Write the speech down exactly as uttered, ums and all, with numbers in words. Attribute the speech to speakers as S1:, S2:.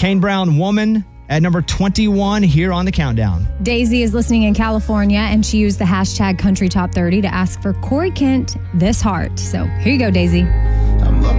S1: Kane Brown, Woman, at number twenty-one here on the countdown.
S2: Daisy is listening in California, and she used the hashtag Country Top thirty to ask for Corey Kent, This Heart. So here you go, Daisy.